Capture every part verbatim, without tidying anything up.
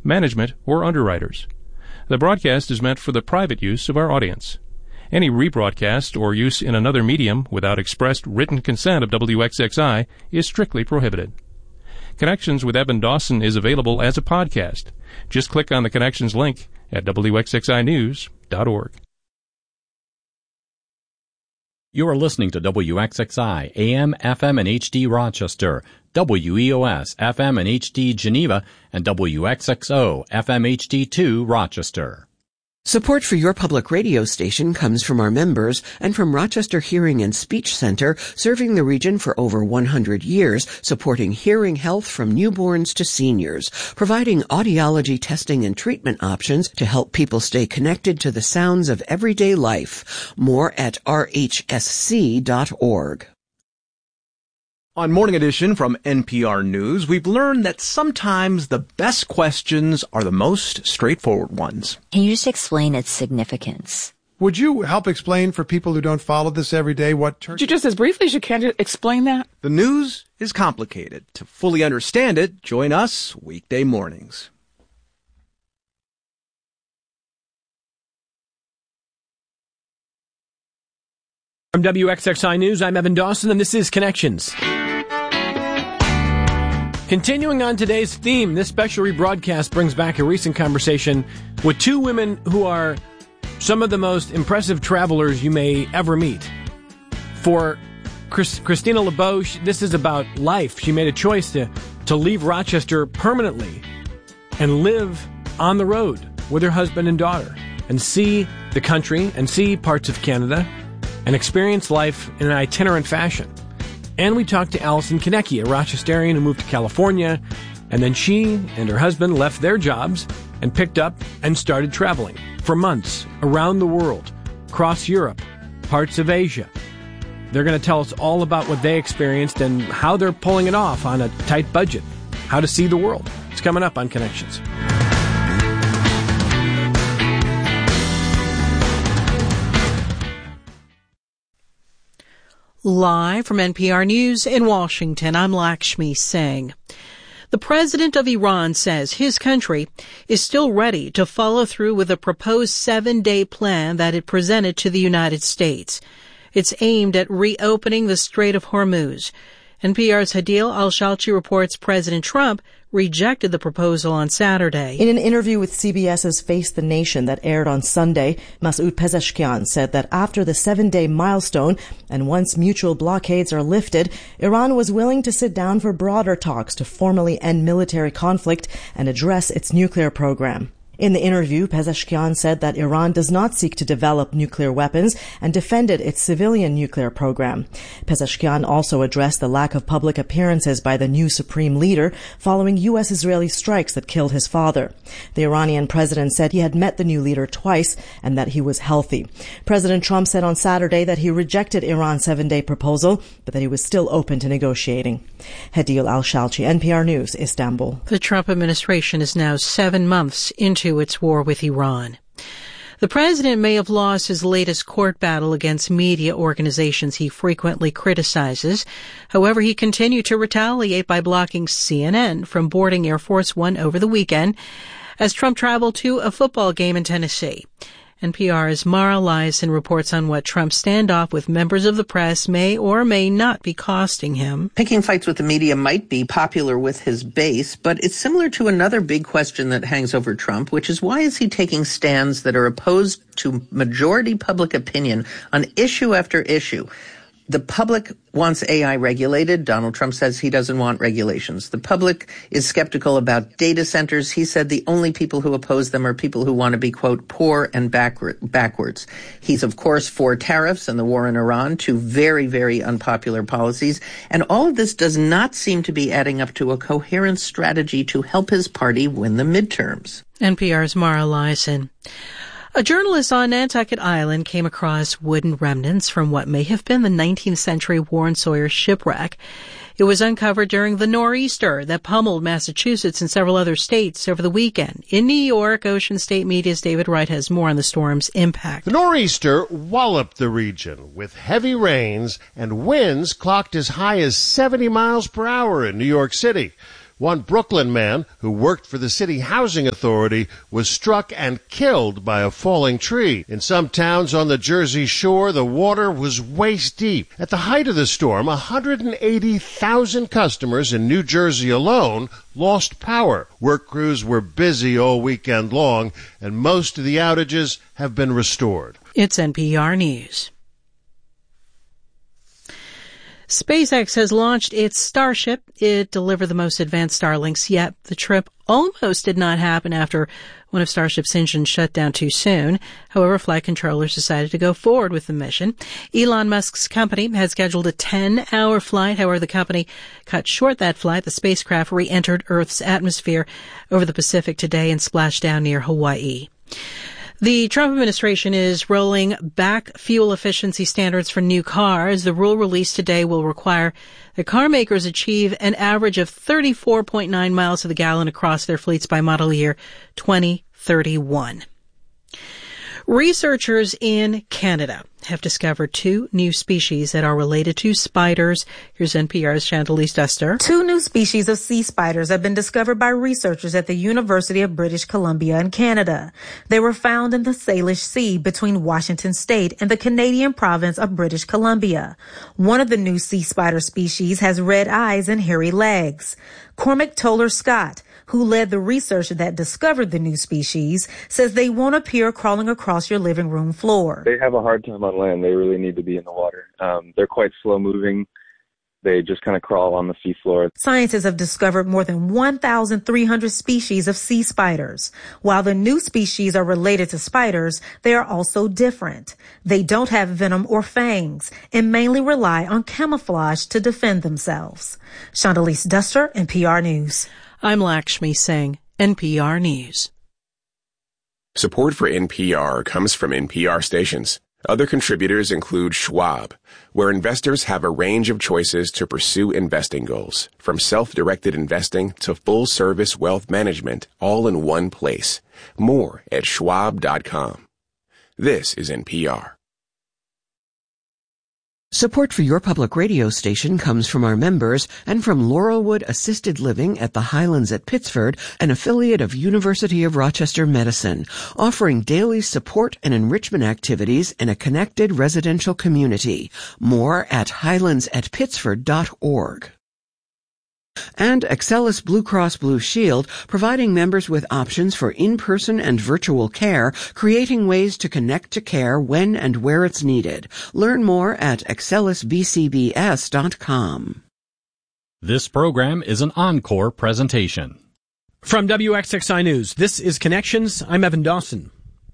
management, or underwriters. The broadcast is meant for the private use of our audience. Any rebroadcast or use in another medium without expressed written consent of W X X I is strictly prohibited. Connections with Evan Dawson is available as a podcast. Just click on the Connections link at W X X I news dot org. You are listening to W X X I, A M, F M, and H D Rochester, W E O S, F M and H D Geneva, and W X X O, F M H D two Rochester. Support for your public radio station comes from our members and from Rochester Hearing and Speech Center, serving the region for over one hundred years, supporting hearing health from newborns to seniors, providing audiology testing and treatment options to help people stay connected to the sounds of everyday life. More at R H S C dot org. On Morning Edition from N P R News, we've learned that sometimes the best questions are the most straightforward ones. Can you just explain its significance? Would you help explain for people who don't follow this every day what turkey... You just as briefly as you can to explain that? The news is complicated. To fully understand it, join us weekday mornings. From W X X I News, I'm Evan Dawson, and this is Connections. Continuing on today's theme, this special rebroadcast brings back a recent conversation with two women who are some of the most impressive travelers you may ever meet. For Chris, Christina LeBeau, this is about life. She made a choice to, to leave Rochester permanently and live on the road with her husband and daughter and see the country and see parts of Canada and experience life in an itinerant fashion. And we talked to Allison Konecki, a Rochesterian who moved to California, and then she and her husband left their jobs and picked up and started traveling for months around the world, across Europe, parts of Asia. They're going to tell us all about what they experienced and how they're pulling it off on a tight budget, how to see the world. It's coming up on Connections. Live from N P R News in Washington, I'm Lakshmi Singh. The president of Iran says his country is still ready to follow through with a proposed seven-day plan that it presented to the United States. It's aimed at reopening the Strait of Hormuz. N P R's Hadil Al-Shalchi reports President Trump rejected the proposal on Saturday. In an interview with C B S's Face the Nation that aired on Sunday, Masoud Pezeshkian said that after the seven-day milestone and once mutual blockades are lifted, Iran was willing to sit down for broader talks to formally end military conflict and address its nuclear program. In the interview, Pezeshkian said that Iran does not seek to develop nuclear weapons and defended its civilian nuclear program. Pezeshkian also addressed the lack of public appearances by the new supreme leader following U S-Israeli strikes that killed his father. The Iranian president said he had met the new leader twice and that he was healthy. President Trump said on Saturday that he rejected Iran's seven-day proposal, but that he was still open to negotiating. Hadil Al-Shalchi, N P R News, Istanbul. The Trump administration is now seven months into its war with Iran. The president may have lost his latest court battle against media organizations he frequently criticizes. However, he continued to retaliate by blocking C N N from boarding Air Force One over the weekend as Trump traveled to a football game in Tennessee. N P R's Mara Liasson reports on what Trump's standoff with members of the press may or may not be costing him. Picking fights with the media might be popular with his base, but it's similar to another big question that hangs over Trump, which is why is he taking stands that are opposed to majority public opinion on issue after issue? The public wants A I regulated. Donald Trump says he doesn't want regulations. The public is skeptical about data centers. He said the only people who oppose them are people who want to be, quote, poor and backward, backwards. He's, of course, for tariffs and the war in Iran, two very, very unpopular policies. And all of this does not seem to be adding up to a coherent strategy to help his party win the midterms. N P R's Mara Liasson. A journalist on Nantucket Island came across wooden remnants from what may have been the nineteenth century Warren Sawyer shipwreck. It was uncovered during the nor'easter that pummeled Massachusetts and several other states over the weekend. In New York, Ocean State Media's David Wright has more on the storm's impact. The nor'easter walloped the region with heavy rains and winds clocked as high as seventy miles per hour in New York City. One Brooklyn man who worked for the city housing authority was struck and killed by a falling tree. In some towns on the Jersey Shore, the water was waist deep. At the height of the storm, one hundred eighty thousand customers in New Jersey alone lost power. Work crews were busy all weekend long, and most of the outages have been restored. It's N P R News. SpaceX has launched its Starship. It delivered the most advanced Starlinks yet. The trip almost did not happen after one of Starship's engines shut down too soon. However, flight controllers decided to go forward with the mission. Elon Musk's company had scheduled a ten-hour flight. However, the company cut short that flight. The spacecraft re-entered Earth's atmosphere over the Pacific today and splashed down near Hawaii. The Trump administration is rolling back fuel efficiency standards for new cars. The rule released today will require that car makers achieve an average of thirty-four point nine miles to the gallon across their fleets by model year twenty thirty-one. Researchers in Canada have discovered two new species that are related to spiders. Here's N P R's Chantalise Duster. Two new species of sea spiders have been discovered by researchers at the University of British Columbia in Canada. They were found in the Salish Sea between Washington State and the Canadian province of British Columbia. One of the new sea spider species has red eyes and hairy legs. Cormac Toller Scott, who led the research that discovered the new species, says they won't appear crawling across your living room floor. They have a hard time on land. They really need to be in the water. Um, they're quite slow moving. They just kind of crawl on the seafloor. Scientists have discovered more than one thousand three hundred species of sea spiders. While the new species are related to spiders, they are also different. They don't have venom or fangs and mainly rely on camouflage to defend themselves. Chantalise Duster, N P R News. I'm Lakshmi Singh, N P R News. Support for N P R comes from N P R stations. Other contributors include Schwab, where investors have a range of choices to pursue investing goals, from self-directed investing to full-service wealth management, all in one place. More at schwab dot com. This is N P R. Support for your public radio station comes from our members and from Laurelwood Assisted Living at the Highlands at Pittsford, an affiliate of University of Rochester Medicine, offering daily support and enrichment activities in a connected residential community. More at highlands at pittsford dot org. And Excelis Blue Cross Blue Shield, providing members with options for in-person and virtual care, creating ways to connect to care when and where it's needed. Learn more at excelis b c b s dot com. This program is an encore presentation. From W X X I News, this is Connections. I'm Evan Dawson.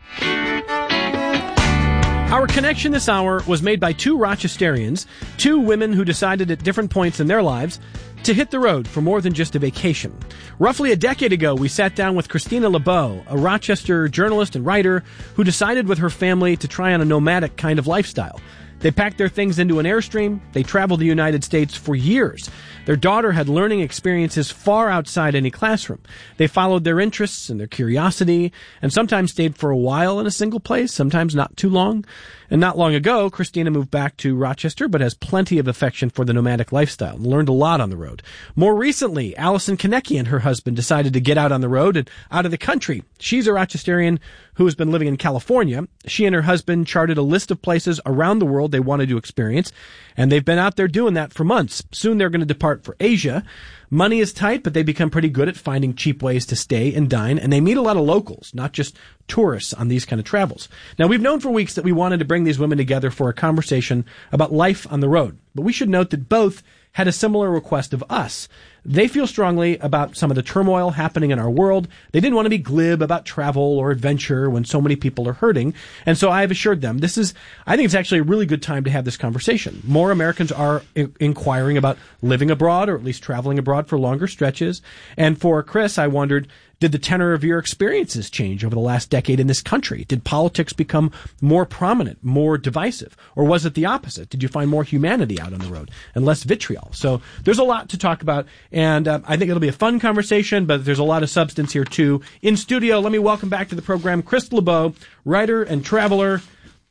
Our connection this hour was made by two Rochesterians, two women who decided at different points in their lives to hit the road for more than just a vacation. Roughly a decade ago, we sat down with Christina LeBeau, a Rochester journalist and writer who decided with her family to try on a nomadic kind of lifestyle. They packed their things into an Airstream. They traveled the United States for years. Their daughter had learning experiences far outside any classroom. They followed their interests and their curiosity, and sometimes stayed for a while in a single place, sometimes not too long. And not long ago, Christina moved back to Rochester, but has plenty of affection for the nomadic lifestyle and learned a lot on the road. More recently, Allison Konecki and her husband decided to get out on the road and out of the country. She's a Rochesterian who has been living in California. She and her husband charted a list of places around the world they wanted to experience, and they've been out there doing that for months. Soon they're going to depart for Asia. Money is tight, but they become pretty good at finding cheap ways to stay and dine, and they meet a lot of locals, not just tourists on these kind of travels. Now, we've known for weeks that we wanted to bring these women together for a conversation about life on the road, but we should note that both had a similar request of us. They feel strongly about some of the turmoil happening in our world. They didn't want to be glib about travel or adventure when so many people are hurting. And so I have assured them this is, I think it's actually a really good time to have this conversation. More Americans are I- inquiring about living abroad or at least traveling abroad for longer stretches. And for Chris, I wondered, did the tenor of your experiences change over the last decade in this country? Did politics become more prominent, more divisive? Or was it the opposite? Did you find more humanity out on the road and less vitriol? So there's a lot to talk about, and uh, I think it'll be a fun conversation, but there's a lot of substance here, too. In studio, let me welcome back to the program Chris LeBeau, writer and traveler.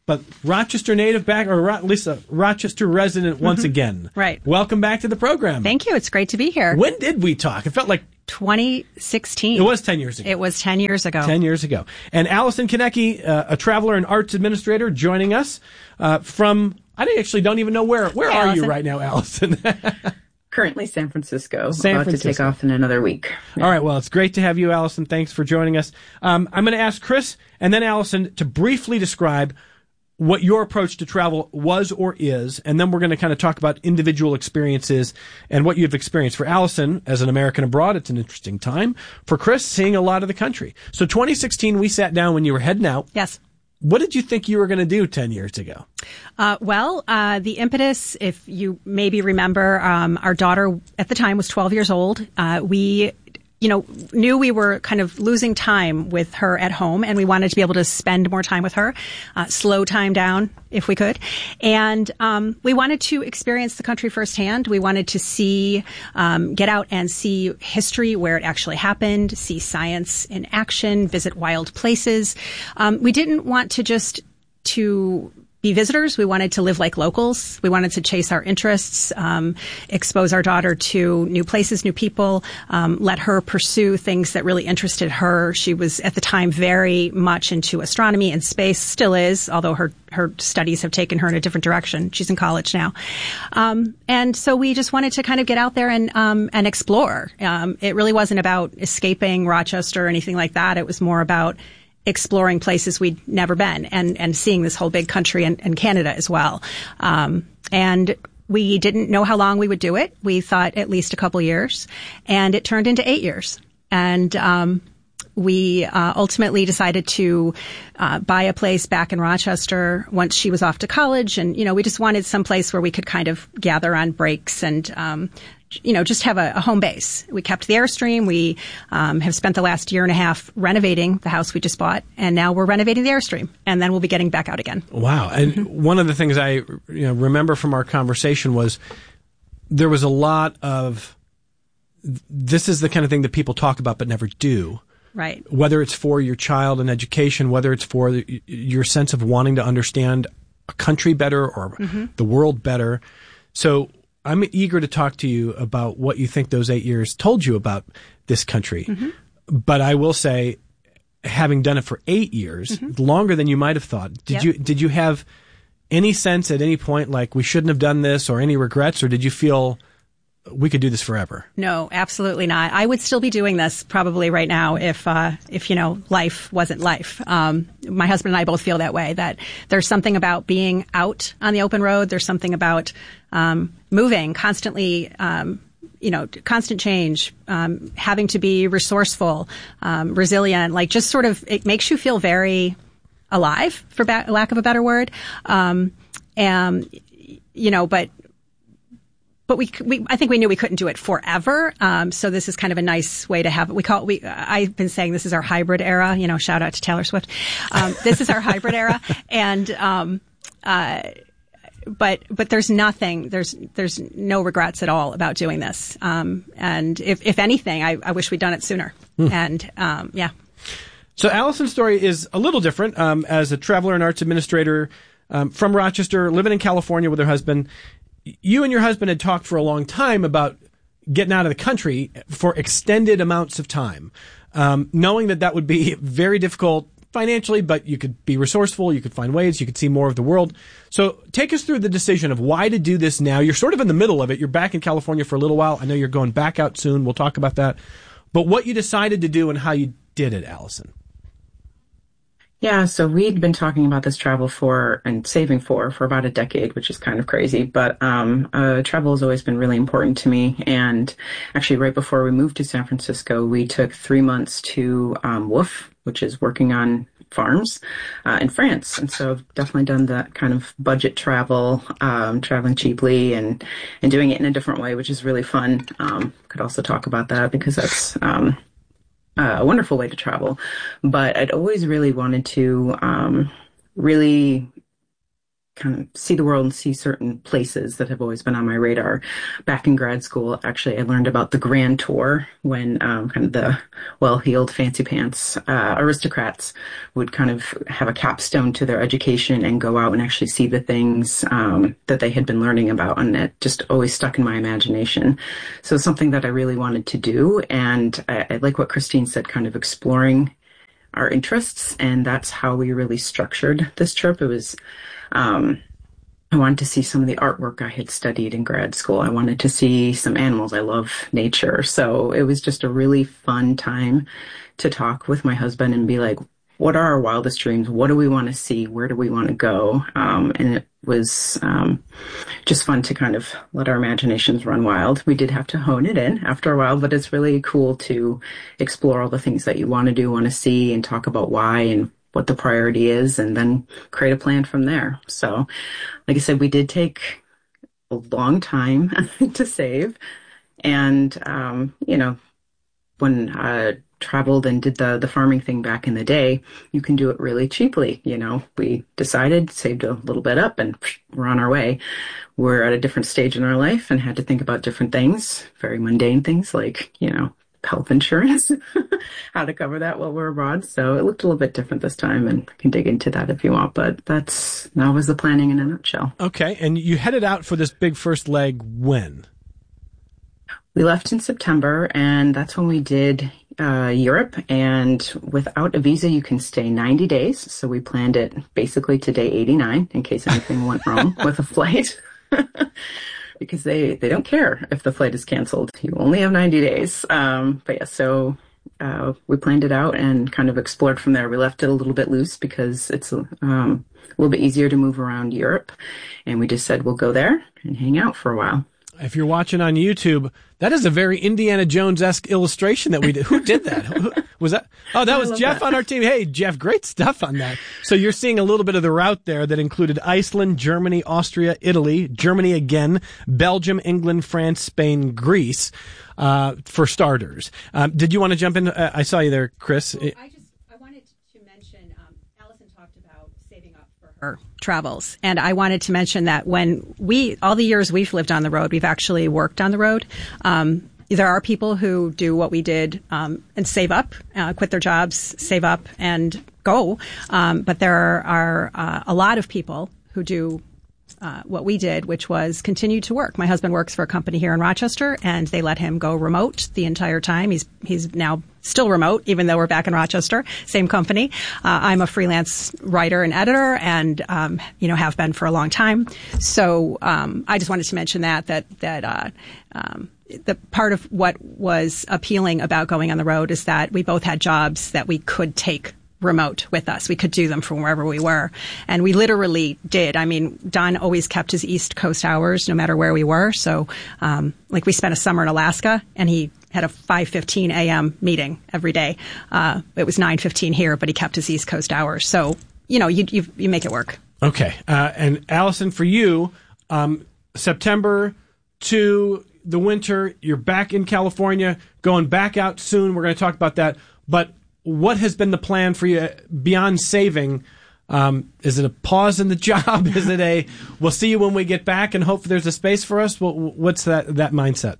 but Rochester native back, or at least a Rochester resident once Mm-hmm. again. Right. Welcome back to the program. Thank you. It's great to be here. When did we talk? It felt like twenty sixteen. It was ten years ago. It was ten years ago. ten years ago. And Allison Konecki, uh, a traveler and arts administrator, joining us uh, from, I actually don't even know where. Where Hey, are Allison. you right now, Allison? Currently San Francisco. San about Francisco. to take off in another week. All right. Well, it's great to have you, Allison. Thanks for joining us. Um, I'm going to ask Chris and then Allison to briefly describe what your approach to travel was or is, and then we're going to kind of talk about individual experiences and what you've experienced. For Allison, as an American abroad, it's an interesting time. For Chris, seeing a lot of the country. So twenty sixteen, we sat down when you were heading out. Yes. What did you think you were going to do ten years ago? Uh, well, uh, the impetus, if you maybe remember, um, our daughter at the time was twelve years old. Uh, we, you know, knew we were kind of losing time with her at home, and we wanted to be able to spend more time with her, uh, slow time down if we could. And um, we wanted to experience the country firsthand. We wanted to see, um, get out and see history where it actually happened, see science in action, visit wild places. Um, we didn't want to just to be visitors. We wanted to live like locals. We wanted to chase our interests, um, expose our daughter to new places, new people, um, let her pursue things that really interested her. She was at the time very much into astronomy and space, still is, although her, her studies have taken her in a different direction. She's in college now. Um, and so we just wanted to kind of get out there and, um, and explore. Um, it really wasn't about escaping Rochester or anything like that. It was more about exploring places we'd never been and, and seeing this whole big country and, and Canada as well. Um, and we didn't know how long we would do it. We thought at least a couple years, and it turned into eight years. And, um, we uh, ultimately decided to uh, buy a place back in Rochester once she was off to college. And, you know, we just wanted some place where we could kind of gather on breaks and, um, you know, just have a, a home base. We kept the Airstream. We um, have spent the last year and a half renovating the house we just bought, and now we're renovating the Airstream, and then we'll be getting back out again. Wow. And mm-hmm. one of the things I you know, remember from our conversation was there was a lot of, this is the kind of thing that people talk about but never do. Right. Whether it's for your child and education, whether it's for the, your sense of wanting to understand a country better or mm-hmm. the world better. So I'm eager to talk to you about what you think those eight years told you about this country. Mm-hmm. But I will say, having done it for eight years, mm-hmm. longer than you might have thought, did yep. you did you have any sense at any point like we shouldn't have done this or any regrets, or did you feel we could do this forever? No, absolutely not. I would still be doing this probably right now if, uh, if, you know, life wasn't life. Um, my husband and I both feel that way, that there's something about being out on the open road. There's something about, um, moving constantly, um, you know, constant change, um, having to be resourceful, um, resilient, like just sort of, it makes you feel very alive, for ba- lack of a better word. Um, and, you know, but, But we, we, I think we knew we couldn't do it forever. Um, so this is kind of a nice way to have it. We call it, we, I've been saying this is our hybrid era, you know, shout out to Taylor Swift. Um, this is our hybrid era. And, um, uh, but, but there's nothing, there's, there's no regrets at all about doing this. Um, and if, if anything, I, I wish we'd done it sooner. Hmm. And, um, yeah. So Allison's story is a little different. Um, as a traveler and arts administrator, um, from Rochester, living in California with her husband, you and your husband had talked for a long time about getting out of the country for extended amounts of time, um, knowing that that would be very difficult financially, but you could be resourceful, you could find ways, you could see more of the world. So take us through the decision of why to do this now. You're sort of in the middle of it. You're back in California for a little while. I know you're going back out soon. We'll talk about that. But what you decided to do and how you did it, Allison. Yeah, so we'd been talking about this travel for and saving for for about a decade, which is kind of crazy. But um, uh, travel has always been really important to me. And actually, right before we moved to San Francisco, we took three months to um, W O F, which is working on farms uh, in France. And so I've definitely done that kind of budget travel, um, traveling cheaply and, and doing it in a different way, which is really fun. Um, could also talk about that because that's um, Uh, a wonderful way to travel. But I'd always really wanted to um, really kind of see the world and see certain places that have always been on my radar. Back in grad school, actually, I learned about the Grand Tour when um, kind of the well-heeled fancy pants uh, aristocrats would kind of have a capstone to their education and go out and actually see the things um, that they had been learning about. And it just always stuck in my imagination. So it's something that I really wanted to do. And I, I like what Christine said, kind of exploring our interests. And that's how we really structured this trip. It was Um, I wanted to see some of the artwork I had studied in grad school. I wanted to see some animals. I love nature. So it was just a really fun time to talk with my husband and be like, what are our wildest dreams? What do we want to see? Where do we want to go? Um, and it was um, just fun to kind of let our imaginations run wild. We did have to hone it in after a while, but it's really cool to explore all the things that you want to do, want to see, and talk about why and what the priority is, and then create a plan from there. So, like I said, we did take a long time to save. And, um, you know, when I traveled and did the, the farming thing back in the day, you can do it really cheaply. You know, we decided, saved a little bit up, and we're on our way. We're at a different stage in our life and had to think about different things, very mundane things like, you know, health insurance, how to cover that while we're abroad. So it looked a little bit different this time, and I can dig into that if you want, but that's, that was the planning in a nutshell. Okay. And you headed out for this big first leg when? We left in September, and that's when we did uh, Europe. And without a visa, you can stay ninety days. So we planned it basically to day eighty-nine in case anything went wrong with a flight. Because they, they don't care if the flight is canceled. You only have ninety days. Um, but yeah, so uh, we planned it out and kind of explored from there. We left it a little bit loose because it's um, a little bit easier to move around Europe. And we just said, we'll go there and hang out for a while. If you're watching on YouTube, that is a very Indiana Jones-esque illustration that we did. Who did that? Who, was that? Oh, that was Jeff that. on our team. Hey, Jeff, great stuff on that. So you're seeing a little bit of the route there that included Iceland, Germany, Austria, Italy, Germany again, Belgium, England, France, Spain, Greece, uh, for starters. Um, did you want to jump in? Uh, I saw you there, Chris. Well, I just I wanted to mention, um, Allison talked about saving up for her travels. And I wanted to mention that when we, all the years we've lived on the road, we've actually worked on the road. Um, there are people who do what we did um, and save up, uh, quit their jobs, save up, and go. Um, but there are uh, a lot of people who do uh, what we did, which was continue to work. My husband works for a company here in Rochester, and they let him go remote the entire time. He's he's now still remote, even though we're back in Rochester, same company. Uh, I'm a freelance writer and editor, and um, you know have been for a long time. So um, I just wanted to mention that that that. Uh, um, The part of what was appealing about going on the road is that we both had jobs that we could take remote with us. We could do them from wherever we were. And we literally did. I mean, Don always kept his East Coast hours no matter where we were. So, um, like we spent a summer in Alaska and he had a five fifteen a.m. meeting every day. Uh, it was nine fifteen here, but he kept his East Coast hours. So, you know, you, you, you make it work. Okay. Uh, and Allison, for you, um, September to the winter, you're back in California, going back out soon. We're going to talk about that. But what has been the plan for you beyond saving? Um, is it a pause in the job? Is it a, we'll see you when we get back and hope there's a space for us? What, what's that, that mindset?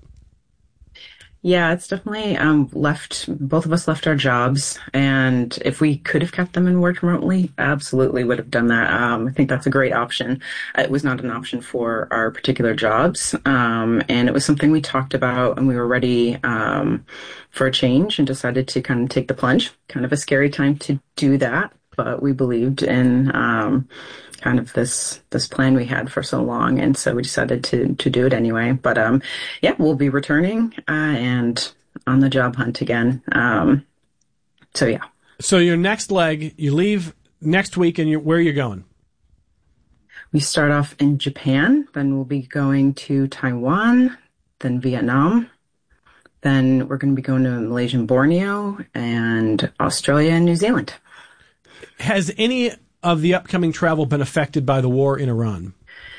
Yeah, it's definitely um, left, both of us left our jobs. And if we could have kept them and worked remotely, absolutely would have done that. Um, I think that's a great option. It was not an option for our particular jobs. Um, and it was something we talked about and we were ready um, for a change and decided to kind of take the plunge. Kind of a scary time to do that, but we believed in um, kind of this this plan we had for so long, and so we decided to to do it anyway. But um, yeah, we'll be returning uh, and on the job hunt again. Um, so yeah. So your next leg, you leave next week, and you're, where are you going? We start off in Japan, then we'll be going to Taiwan, then Vietnam. Then we're going to be going to Malaysian Borneo and Australia and New Zealand. Has any of the upcoming travel been affected by the war in Iran?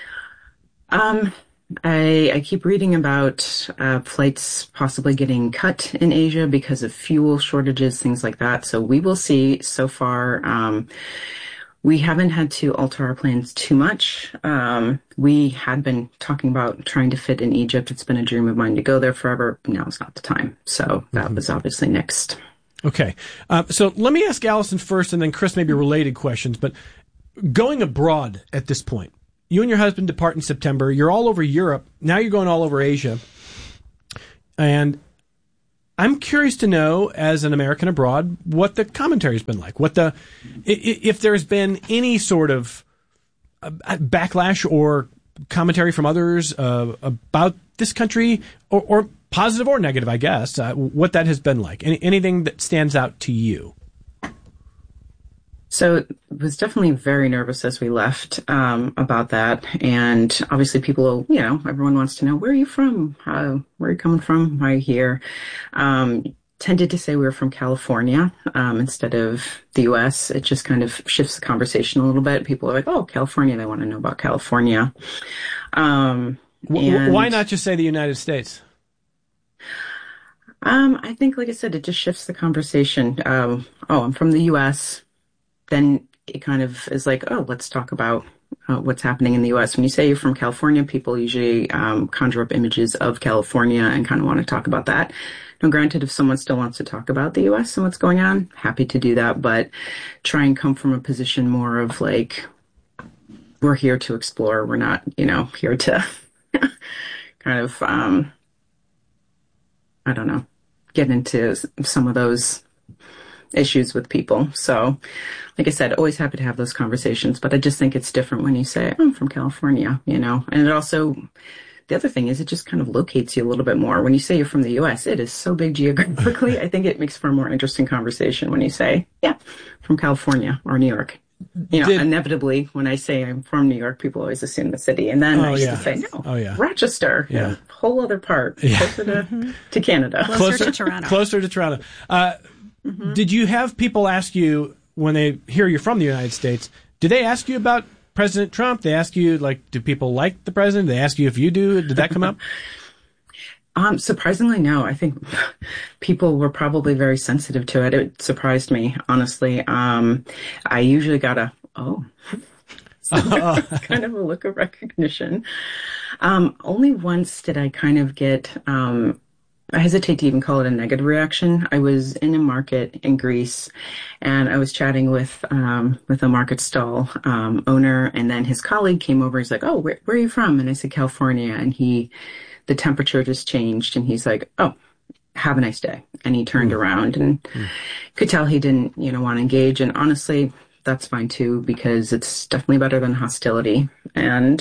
Um, I, I keep reading about uh, flights possibly getting cut in Asia because of fuel shortages, things like that. So we will see. So far, um, we haven't had to alter our plans too much. Um, we had been talking about trying to fit in Egypt. It's been a dream of mine to go there forever. Now is not the time. So that mm-hmm. was obviously next. Okay. Uh, so let me ask Allison first, and then Chris, maybe related questions. But going abroad at this point, you and your husband depart in September. You're all over Europe. Now you're going all over Asia. And I'm curious to know, as an American abroad, what the commentary has been like. What the, if there's been any sort of backlash or commentary from others uh, about this country, or, or positive or negative, I guess, uh, what that has been like. Any, anything that stands out to you? So it was definitely very nervous as we left um, about that. And obviously people, you know, everyone wants to know, where are you from? Uh, where are you coming from? Why are you here? Um, tended to say we were from California um, instead of the U S. It just kind of shifts the conversation a little bit. People are like, oh, California. They want to know about California. Um, and, Why not just say the United States? Um, I think, like I said, it just shifts the conversation. Um, oh, I'm from the U S. Then it kind of is like, oh, let's talk about uh, what's happening in the U S. When you say you're from California, people usually um, conjure up images of California and kind of want to talk about that. Now, granted, if someone still wants to talk about the U S and what's going on, happy to do that, but try and come from a position more of like, we're here to explore. We're not, you know, here to kind of, um, I don't know, get into some of those issues with people. So, like I said, always happy to have those conversations, but I just think it's different when you say, I'm from California, you know, and it also, the other thing is it just kind of locates you a little bit more. When you say you're from the U S, it is so big geographically. I think it makes for a more interesting conversation when you say, yeah, from California or New York. You know, Did, inevitably, when I say I'm from New York, people always assume the city. And then oh, I used yeah. to say, no, oh, yeah. Rochester, yeah. a whole other part, yeah. closer to, to Canada. Closer, closer to Toronto. Closer to Toronto. Uh, mm-hmm. Did you have people ask you, when they hear you're from the United States, do they ask you about President Trump? They ask you, like, do people like the president? They ask you if you do. Did that come up? Um, surprisingly, no. I think people were probably very sensitive to it. It surprised me, honestly. Um, I usually got a, oh, so kind of a look of recognition. Um, only once did I kind of get, um, I hesitate to even call it a negative reaction. I was in a market in Greece and I was chatting with, um, with a market stall, um, owner, and then his colleague came over. He's like, oh, where, where are you from? And I said, California. And he, the temperature just changed and he's like, oh, have a nice day. And he turned mm. around and mm. could tell he didn't, you know, want to engage. And honestly, that's fine too, because it's definitely better than hostility. And,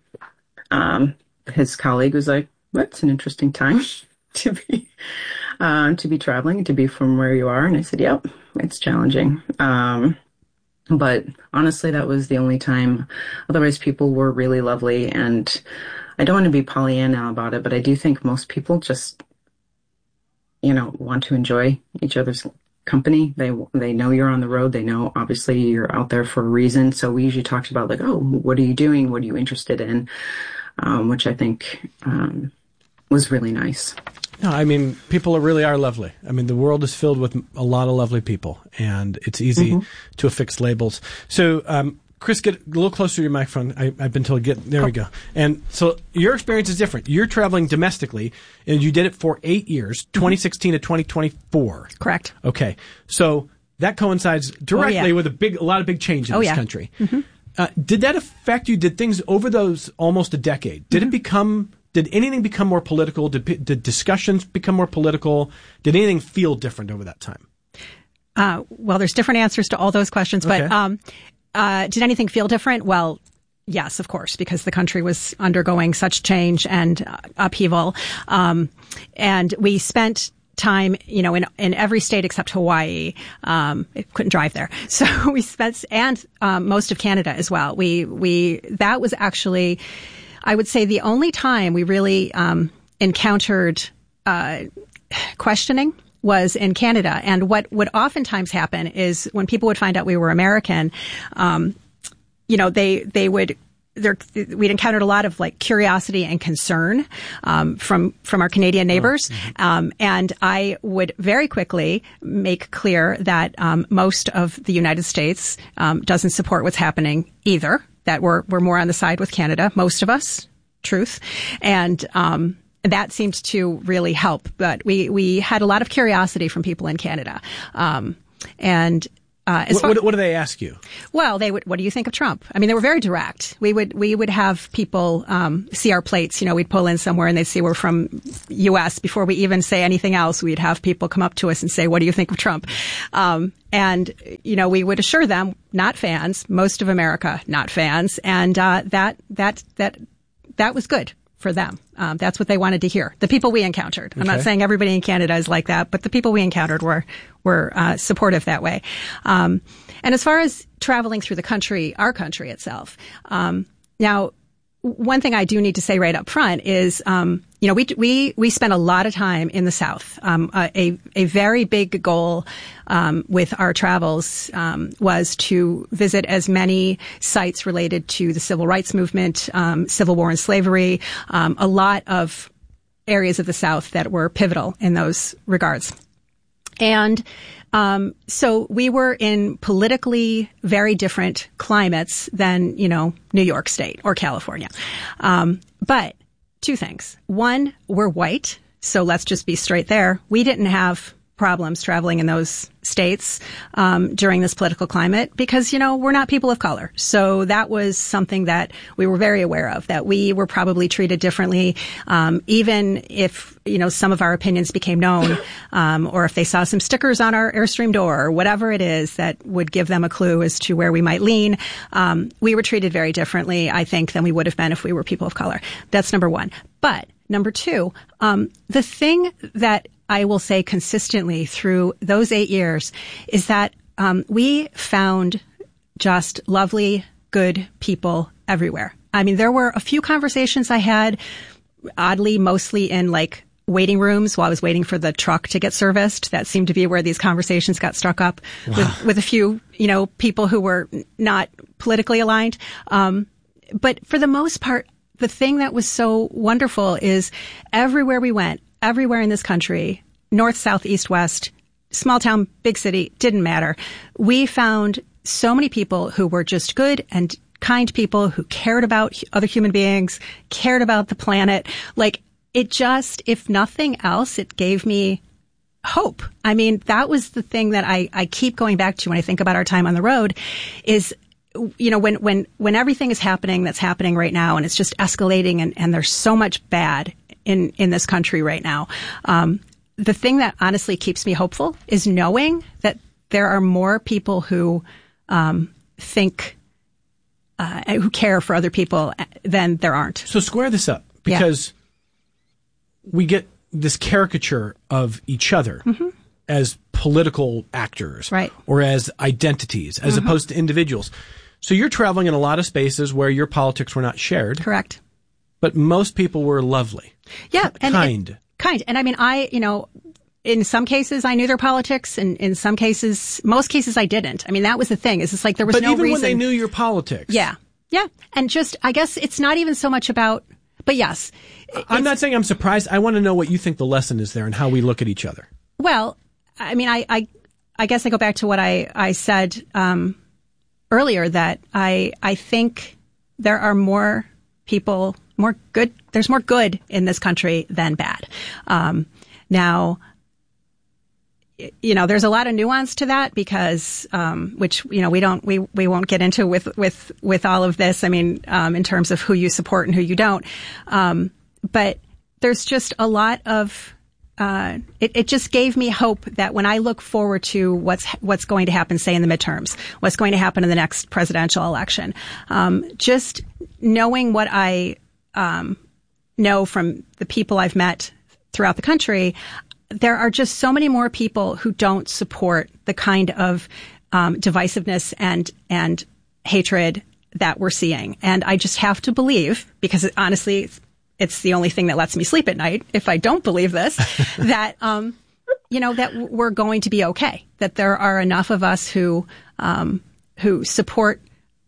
um, his colleague was like, that's an interesting time to be, um, to be traveling, to be from where you are. And I said, yep, it's challenging. Um, but honestly, that was the only time. Otherwise, people were really lovely. And I don't want to be Pollyanna about it, but I do think most people just, you know, want to enjoy each other's company. They they know you're on the road. They know, obviously, you're out there for a reason. So we usually talked about, like, oh, what are you doing? What are you interested in? Um, which I think um, was really nice. No, I mean, people are, really are lovely. I mean, the world is filled with a lot of lovely people, and it's easy mm-hmm. to affix labels. So, um, Chris, get a little closer to your microphone. I, I've been told, get, there we go. And so your experience is different. You're traveling domestically, and you did it for eight years, twenty sixteen to twenty twenty-four. Correct. Okay. So that coincides directly oh, yeah. with a big, a lot of big change in oh, this yeah. country. Mm-hmm. Uh, did that affect you? Did things over those almost a decade, did mm-hmm. it become, did anything become more political? Did, did discussions become more political? Did anything feel different over that time? Uh, well, there's different answers to all those questions, okay. but, um, Uh, did anything feel different? Well, yes, of course, because the country was undergoing such change and uh, upheaval. Um, and we spent time, you know, in, in every state except Hawaii. Um, I couldn't drive there. So we spent, and, um, most of Canada as well. We, we, that was actually, I would say, the only time we really, um, encountered, uh, questioning was in Canada. And what would oftentimes happen is when people would find out we were American, um, you know, they, they would there, we'd encountered a lot of like curiosity and concern um, from from our Canadian neighbors, oh, mm-hmm. um, and I would very quickly make clear that um, most of the United States um, doesn't support what's happening either. That we're we're more on the side with Canada, most of us, truth, and um, that seemed to really help. But we we had a lot of curiosity from people in Canada, um, and. Uh, as what, far, what, what do they ask you? Well, they would. What do you think of Trump? I mean, they were very direct. We would we would have people um, see our plates. You know, we'd pull in somewhere and they'd see we're from U S before we even say anything else. We'd have people come up to us and say, "What do you think of Trump?" Um, and you know, we would assure them, not fans. Most of America, not fans, and uh, that that that that was good for them. Um, that's what they wanted to hear. The people we encountered. I'm okay. not saying everybody in Canada is like that, but the people we encountered were were uh, supportive that way. Um, and as far as traveling through the country, our country itself, um, now one thing I do need to say right up front is, um, you know, we we we spent a lot of time in the South. Um, a a very big goal um, with our travels um, was to visit as many sites related to the civil rights movement, um, Civil War and slavery, um, a lot of areas of the South that were pivotal in those regards. And um, so we were in politically very different climates than, you know, New York State or California. Um, but two things. One, we're white, so let's just be straight there. We didn't have problems traveling in those states um, during this political climate because, you know, we're not people of color. So that was something that we were very aware of, that we were probably treated differently, um, even if, you know, some of our opinions became known, um, or if they saw some stickers on our Airstream door or whatever it is that would give them a clue as to where we might lean. Um, we were treated very differently, I think, than we would have been if we were people of color. That's number one. But number two, um, the thing that I will say consistently through those eight years is that um, we found just lovely, good people everywhere. I mean, there were a few conversations I had, oddly, mostly in like waiting rooms while I was waiting for the truck to get serviced. That seemed to be where these conversations got struck up wow. with, with a few, you know, people who were not politically aligned. Um, but for the most part, the thing that was so wonderful is everywhere we went, everywhere in this country, north, south, east, west, small town, big city, didn't matter. We found so many people who were just good and kind people who cared about other human beings, cared about the planet. Like, it just, if nothing else, it gave me hope. I mean, that was the thing that I, I keep going back to when I think about our time on the road is, you know, when, when, when everything is happening that's happening right now and it's just escalating and, and there's so much bad in, in this country right now. Um, the thing that honestly keeps me hopeful is knowing that there are more people who, um, think, uh, who care for other people than there aren't. So square this up because yeah. we get this caricature of each other mm-hmm. as political actors, right. or as identities, as mm-hmm. opposed to individuals. So you're traveling in a lot of spaces where your politics were not shared. Correct. But most people were lovely. Yeah. And, kind. And, kind. And I mean, I, you know, in some cases I knew their politics and in some cases, most cases I didn't. I mean, that was the thing. Is it's like there was but no reason. But even when they knew your politics. Yeah. Yeah. And just, I guess it's not even so much about, but yes. I'm not saying I'm surprised. I want to know what you think the lesson is there and how we look at each other. Well, I mean, I, I, I guess I go back to what I, I said, um, earlier that I, I think there are more people, more good, there's more good in this country than bad. Um, now, you know, there's a lot of nuance to that because, um, which, you know, we don't, we, we won't get into with, with, with all of this. I mean, um, in terms of who you support and who you don't. Um, but there's just a lot of, Uh, it, it just gave me hope that when I look forward to what's what's going to happen, say in the midterms, what's going to happen in the next presidential election, um, just knowing what I um, know from the people I've met throughout the country, there are just so many more people who don't support the kind of um, divisiveness and and hatred that we're seeing, and I just have to believe, because it, honestly. It's the only thing that lets me sleep at night, if I don't believe this, that, um, you know, that we're going to be okay. That there are enough of us who, um, who support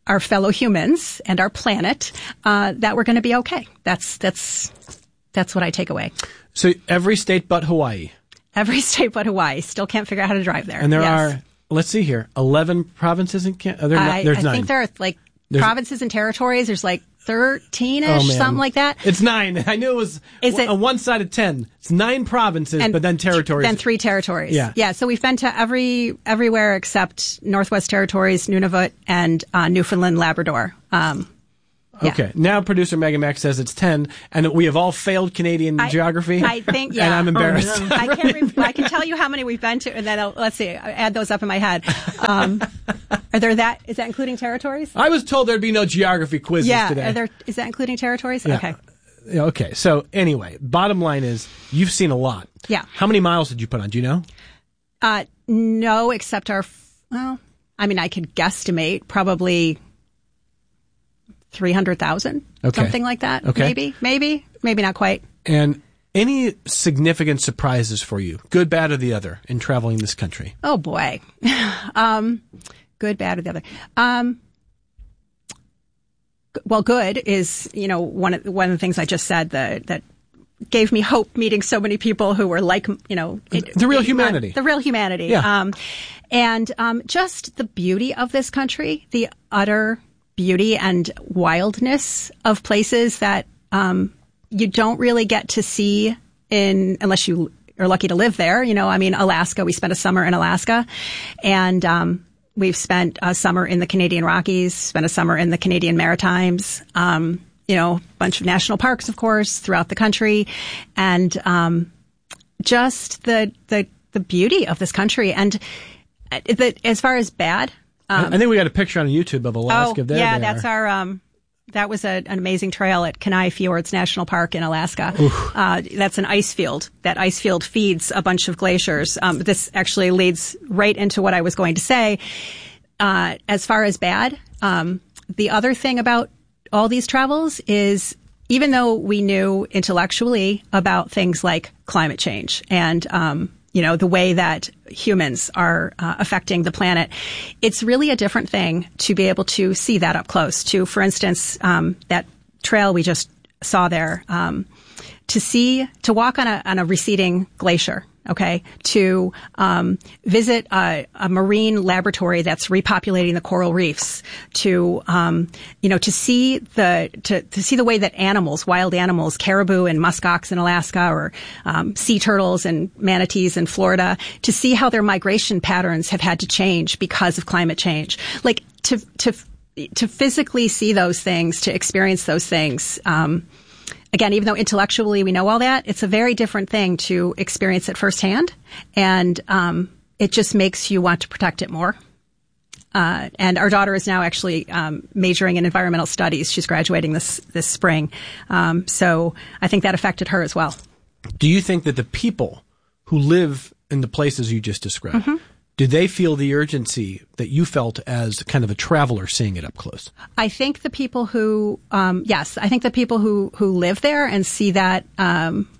our fellow humans and our planet, uh, that we're going to be okay. That's that's that's what I take away. So every state but Hawaii. Every state but Hawaii. Still can't figure out how to drive there. And there yes. are, let's see here, eleven provinces in Canada. Uh, I, there's I nine. think there are like There's- provinces and territories. There's like thirteen-ish, Oh, man. something like that. It's nine. I knew it was Is it- on one side of ten. It's nine provinces, And but then territories. Then three territories. Yeah. Yeah. So we've been to every everywhere except Northwest Territories, Nunavut, and uh, Newfoundland, Labrador. Um, yeah. Okay. Now producer Megan Mack says it's ten, and we have all failed Canadian I- geography. I think, yeah. And I'm embarrassed. Oh, no. I can't. Re- I can tell you how many we've been to, and then I'll, let's see. I add those up in my head. Um, are there that? Is that including territories? I was told there'd be no geography quizzes yeah. today. Are there? Is that including territories? Yeah. Okay. Yeah, okay. So anyway, bottom line is you've seen a lot. Yeah. How many miles did you put on? Do you know? Uh, no, except our. Well, I mean, I could guesstimate probably three hundred thousand, Okay. something like that. Okay. Maybe, maybe, maybe not quite. And any significant surprises for you, good, bad, or the other, in traveling this country? Oh boy. um, good, bad, or the other. Um, g- well, good is, you know, one of, one of the things I just said that, that gave me hope meeting so many people who were like, you know, it, The real it- humanity. uh, the real humanity. Yeah. Um, and, um, just the beauty of this country, the utter beauty and wildness of places that, um, you don't really get to see in, unless you are lucky to live there. You know, I mean, Alaska, we spent a summer in Alaska, and, um, we've spent a summer in the Canadian Rockies, spent a summer in the Canadian Maritimes, um, you know, a bunch of national parks, of course, throughout the country. And, um, just the, the, the beauty of this country. And uh, the, as far as bad, um, I think we got a picture on YouTube of Alaska. oh, there yeah, they that's are. our, um, that was a, an amazing trail at Kenai Fjords National Park in Alaska. Uh, that's an ice field. That ice field feeds a bunch of glaciers. Um, this actually leads right into what I was going to say. Uh, as far as bad, um, the other thing about all these travels is even though we knew intellectually about things like climate change and, um, you know, the way that humans are uh, affecting the planet, it's really a different thing to be able to see that up close. To, for instance, um, that trail we just saw there, um, to see, to walk on a, on a receding glacier. Okay, to um, visit a, a marine laboratory that's repopulating the coral reefs, to um, you know, to see the to, to see the way that animals, wild animals, caribou and muskox in Alaska, or um, sea turtles and manatees in Florida, to see how their migration patterns have had to change because of climate change. Like to to to physically see those things, to experience those things. Um, Again, even though intellectually we know all that, it's a very different thing to experience it firsthand, and um, it just makes you want to protect it more. Uh, and our daughter is now actually um, majoring in environmental studies. She's graduating this this spring, um, so I think that affected her as well. Do you think that the people who live in the places you just described, Mm-hmm. do they feel the urgency that you felt as kind of a traveler seeing it up close? I think the people who, um, yes, I think the people who, who live there and see that um,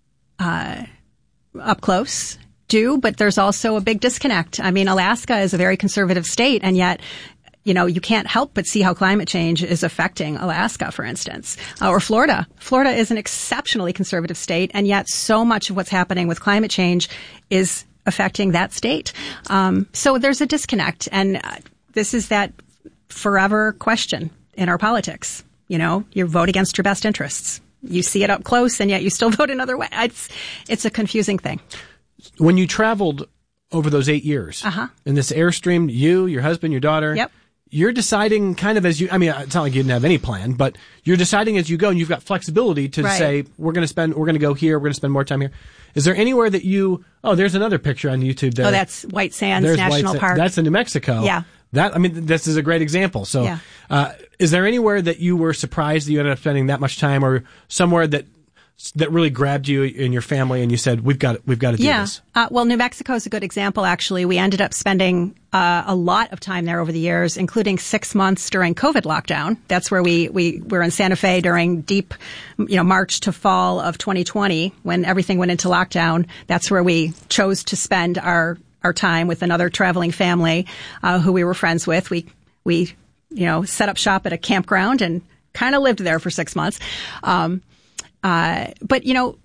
uh, up close do, but there's also a big disconnect. I mean, Alaska is a very conservative state, and yet, you know, you can't help but see how climate change is affecting Alaska, for instance, uh, or Florida. Florida is an exceptionally conservative state, and yet so much of what's happening with climate change is affecting that state. Um, so there's a disconnect, and uh, this is that forever question in our politics. You know, you vote against your best interests. You see it up close, and yet you still vote another way. It's it's a confusing thing. When you traveled over those eight years Uh-huh. in this Airstream, you, your husband, your daughter, Yep. you're deciding kind of as you, I mean, it's not like you didn't have any plan, but you're deciding as you go, and you've got flexibility to Right. say, we're going to spend, we're going to go here, we're going to spend more time here. Is there anywhere that you, oh, there's another picture on YouTube there. Oh, that's White Sands There's National White Sa- Park. That's in New Mexico. Yeah. That, I mean, this is a great example. So, Yeah. uh, is there anywhere that you were surprised that you ended up spending that much time, or somewhere that, that really grabbed you and your family and you said, we've got, we've got to do yeah. this? Uh, well, New Mexico is a good example, actually. We ended up spending uh, a lot of time there over the years, including six months during COVID lockdown. That's where we, we were in Santa Fe during deep, you know, March to fall of twenty twenty when everything went into lockdown. That's where we chose to spend our, our time with another traveling family uh, who we were friends with. We, we you know, set up shop at a campground and kind of lived there for six months. Um, uh, but, you know,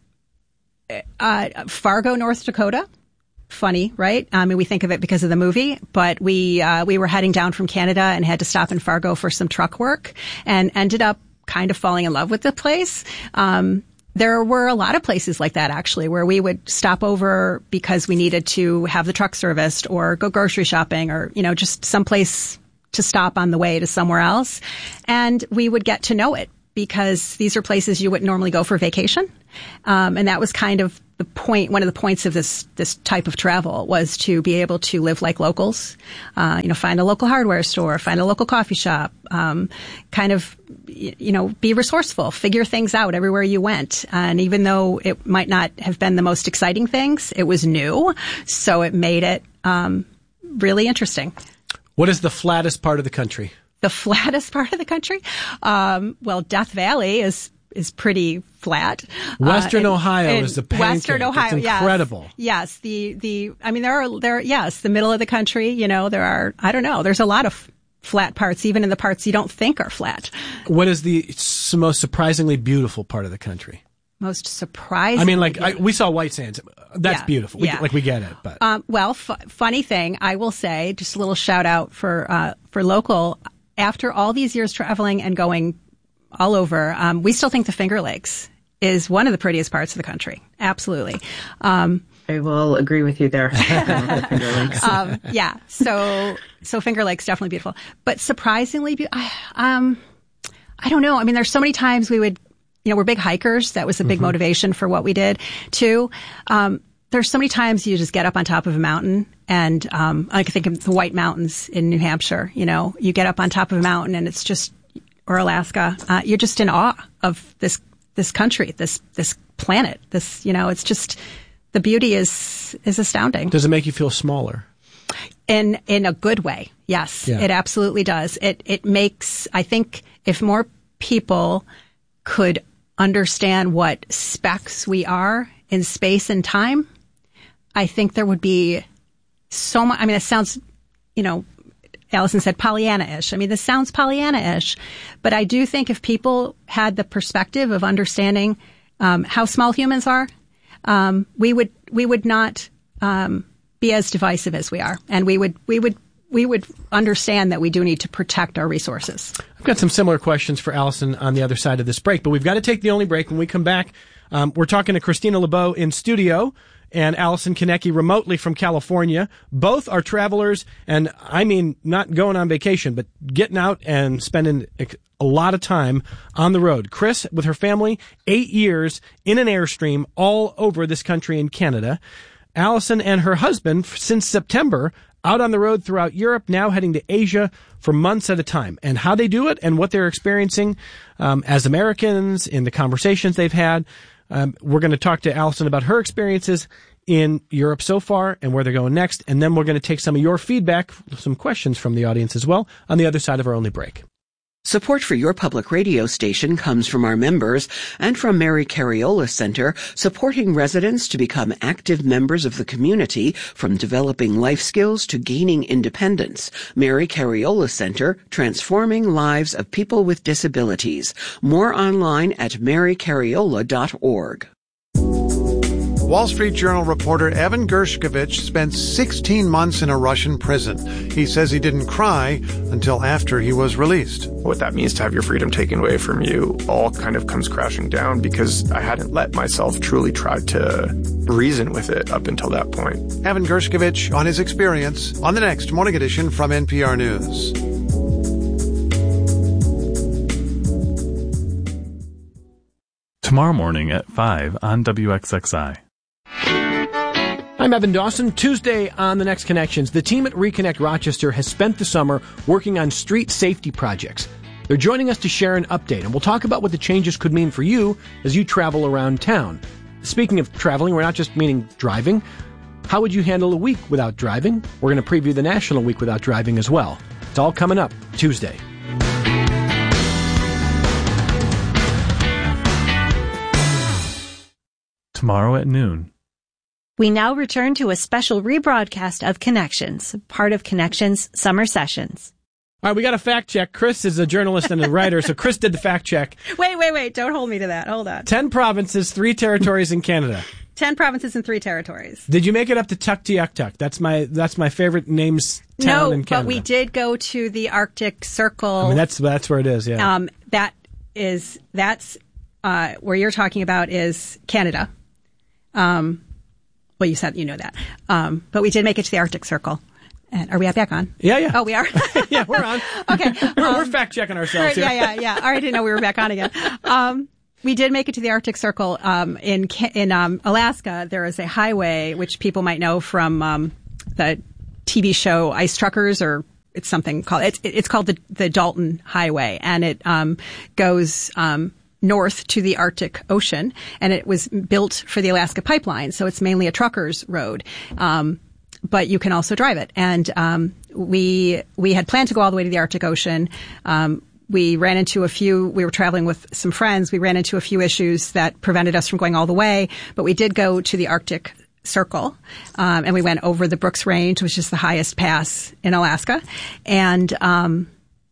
uh, Fargo, North Dakota, funny, right? I mean, we think of it because of the movie, but we, uh, we were heading down from Canada and had to stop in Fargo for some truck work and ended up kind of falling in love with the place. Um, There were a lot of places like that, actually, where we would stop over because we needed to have the truck serviced or go grocery shopping or, you know, just someplace to stop on the way to somewhere else. And we would get to know it because these are places you wouldn't normally go for vacation. Um, and that was kind of the point, one of the points of this, this type of travel was to be able to live like locals, uh, you know, find a local hardware store, find a local coffee shop, um, kind of, you know, be resourceful, figure things out everywhere you went. And even though it might not have been the most exciting things, it was new. So it made it, um, really interesting. What is the flattest part of the country? The flattest part of the country? Um, well, Death Valley is is pretty flat. Western uh, and, Ohio and is the pancake. Western Ohio, it's incredible. Yes, yes. The the I mean there are there yes the middle of the country. You know there are I don't know. There's a lot of flat parts, even in the parts you don't think are flat. What is the most surprisingly beautiful part of the country? Most surprising. I mean, like I, we saw White Sands. That's yeah, beautiful. We, yeah. Like we get it, but um, well, f- funny thing, I will say, just a little shout out for uh, for local. After all these years traveling and going all over, um, we still think the Finger Lakes is one of the prettiest parts of the country. Absolutely. Um, I will agree with you there. The Finger Lakes. um, yeah. So, so Finger Lakes definitely beautiful, but surprisingly, be- um, I don't know. I mean, there's so many times we would, you know, we're big hikers. That was a big mm-hmm. motivation for what we did too. Um, there's so many times you just get up on top of a mountain and, um, I can think of the White Mountains in New Hampshire. You know, you get up on top of a mountain and it's just, or Alaska, uh, you're just in awe of this, this country, this, this planet, this, you know, it's just, the beauty is, is astounding. Does it make you feel smaller? In, in a good way. Yes, yeah. It absolutely does. It, it makes, I think if more people could understand what specks we are in space and time, I think there would be so much. I mean, it sounds, you know, Allison said Pollyanna-ish. I mean, this sounds Pollyanna-ish, but I do think if people had the perspective of understanding um, how small humans are, um, we would we would not um, be as divisive as we are, and we would we would we would understand that we do need to protect our resources. I've got some similar questions for Allison on the other side of this break, but we've got to take the only break. When we come back, um, we're talking to Christina LeBeau in studio and Allison Konecki remotely from California. Both are travelers, and I mean not going on vacation, but getting out and spending a lot of time on the road. Chris, with her family, eight years in an Airstream all over this country in Canada. Allison and her husband, since September, out on the road throughout Europe, now heading to Asia for months at a time. And how they do it and what they're experiencing um, as Americans in the conversations they've had. Um, we're going to talk to Allison about her experiences in Europe so far and where they're going next. And then we're going to take some of your feedback, some questions from the audience as well, on the other side of our only break. Support for your public radio station comes from our members and from Mary Cariola Center, supporting residents to become active members of the community, from developing life skills to gaining independence. Mary Cariola Center, transforming lives of people with disabilities. More online at mary cariola dot org. Wall Street Journal reporter Evan Gershkovich spent sixteen months in a Russian prison. He says he didn't cry until after he was released. What that means to have your freedom taken away from you all kind of comes crashing down because I hadn't let myself truly try to reason with it up until that point. Evan Gershkovich on his experience on the next Morning Edition from N P R News. Tomorrow morning at five on W X X I. I'm Evan Dawson. Tuesday on The Next Connections, the team at Reconnect Rochester has spent the summer working on street safety projects. They're joining us to share an update, and we'll talk about what the changes could mean for you as you travel around town. Speaking of traveling, we're not just meaning driving. How would you handle a week without driving? We're going to preview the National Week Without Driving as well. It's all coming up Tuesday. Tomorrow at noon. We now return to a special rebroadcast of Connections, part of Connections Summer Sessions. All right, we got a fact check. Chris is a journalist and a writer, so Chris did the fact check. Wait, wait, wait. Don't hold me to that. Hold on. Ten provinces, three territories in Canada. Ten provinces and three territories. Did you make it up to Tuktoyaktuk? That's my that's my favorite names town no, in Canada. No, but we did go to the Arctic Circle. I mean, that's that's where it is, yeah. Um, that is, that's, uh, where you're talking about is Canada. Um, well, you said you know that. Um, but we did make it to the Arctic Circle. And are we back on? Yeah, yeah. Oh, we are? Yeah, we're on. Okay. We're, um, we're fact-checking ourselves right, here. Yeah, yeah, yeah. All right, I didn't know we were back on again. Um, we did make it to the Arctic Circle. Um, in in um, Alaska, there is a highway, which people might know from um, the T V show Ice Truckers, or it's something called, it's, it's called the, the Dalton Highway. And it um, goes um, north to the Arctic Ocean. And it was built for the Alaska Pipeline. So it's mainly a trucker's road. Um But you can also drive it. And um, we we had planned to go all the way to the Arctic Ocean. Um, we ran into a few, we were traveling with some friends. We ran into a few issues that prevented us from going all the way. But we did go to the Arctic Circle. Um, and we went over the Brooks Range, which is the highest pass in Alaska. And um,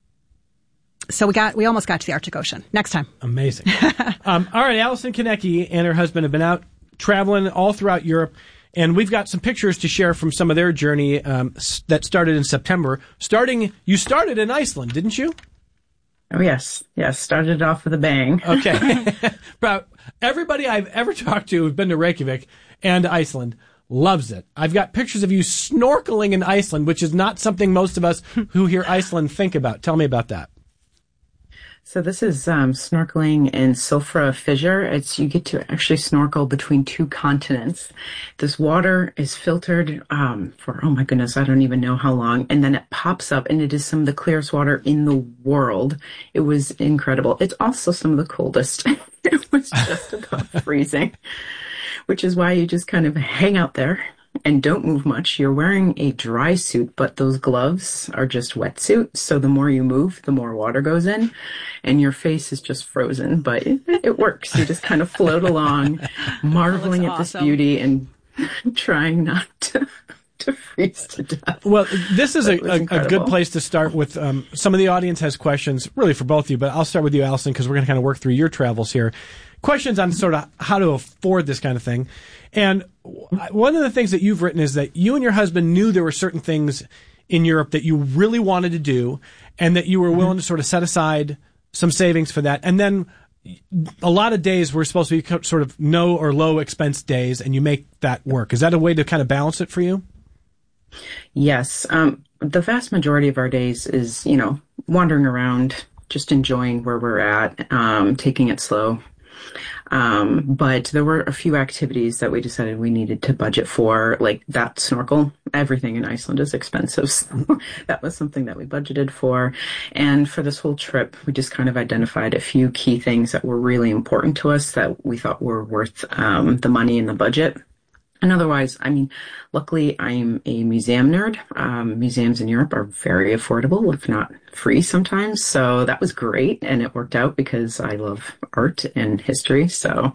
so we got, we almost got to the Arctic Ocean. Next time. Amazing. um, all right, Allison Konecki and her husband have been out traveling all throughout Europe. And we've got some pictures to share from some of their journey um, s- that started in September. Starting, you started in Iceland, didn't you? Oh, yes. Yes, started off with a bang. Okay. But everybody I've ever talked to who's been to Reykjavik and Iceland loves it. I've got pictures of you snorkeling in Iceland, which is not something most of us who hear Iceland think about. Tell me about that. So this is um, snorkeling in Sulfra Fissure. It's you get to actually snorkel between two continents. This water is filtered um, for, oh my goodness, I don't even know how long. And then it pops up and it is some of the clearest water in the world. It was incredible. It's also some of the coldest. It was just about freezing, which is why you just kind of hang out there and don't move much. You're wearing a dry suit, but those gloves are just wetsuit. So the more you move, the more water goes in and your face is just frozen, but it, it works. You just kind of float along, marveling at awesome. this beauty and trying not to, to freeze to death. Well, this is a, a, a incredible. good place to start with. Um, some of the audience has questions, really for both of you, but I'll start with you, Allison, because we're going to kind of work through your travels here. Questions on sort of how to afford this kind of thing. And one of the things that you've written is that you and your husband knew there were certain things in Europe that you really wanted to do and that you were willing to sort of set aside some savings for that. And then a lot of days were supposed to be sort of no or low expense days, and you make that work. Is that a way to kind of balance it for you? Yes. Um, the vast majority of our days is, you know, wandering around, just enjoying where we're at, um, taking it slow. Um, but there were a few activities that we decided we needed to budget for, like that snorkel. Everything in Iceland is expensive. So that was something that we budgeted for. And for this whole trip, we just kind of identified a few key things that were really important to us that we thought were worth um, the money and the budget. And otherwise, I mean, luckily I'm a museum nerd. Um, museums in Europe are very affordable, if not free sometimes. So that was great. And it worked out because I love art and history. So,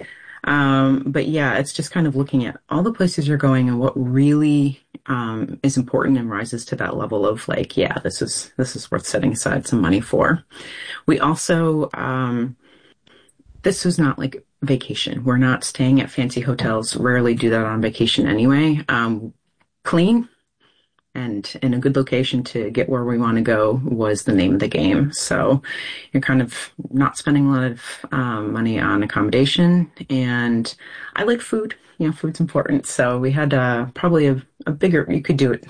um, but yeah, it's just kind of looking at all the places you're going and what really, um, is important and rises to that level of like, yeah, this is, this is worth setting aside some money for. We also, um, this was not like vacation. We're not staying at fancy hotels. Rarely do that on vacation anyway. Um, clean and in a good location to get where we want to go was the name of the game. So you're kind of not spending a lot of um, money on accommodation. And I like food. You know, food's important. So we had uh, probably a, a bigger, you could do it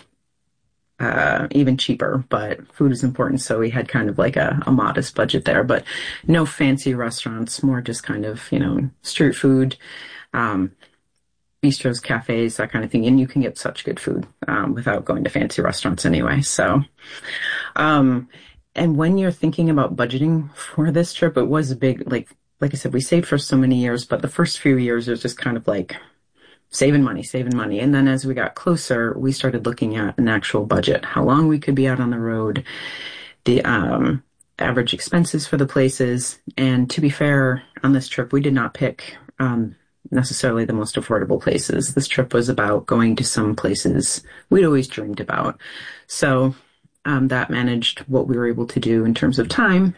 uh, even cheaper, but food is important. So we had kind of like a, a modest budget there, but no fancy restaurants, more just kind of, you know, street food, um, bistros, cafes, that kind of thing. And you can get such good food, um, without going to fancy restaurants anyway. So, um, and when you're thinking about budgeting for this trip, it was a big, like, like I said, we saved for so many years, but the first few years it was just kind of like, saving money, saving money. And then as we got closer, we started looking at an actual budget, how long we could be out on the road, the um, average expenses for the places. And to be fair, on this trip, we did not pick um, necessarily the most affordable places. This trip was about going to some places we'd always dreamed about. So um, that managed what we were able to do in terms of time.